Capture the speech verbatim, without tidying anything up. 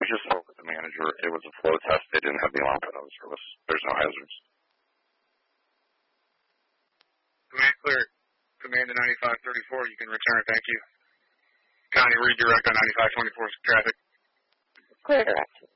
We just spoke with the manager. It was a flow test. They didn't have the alarm put on the service. There's no hazards. Command clear. Command to ninety-five thirty-four. You can return. Thank you. Connie, redirect on ninety-five twenty-four traffic. Clear direct.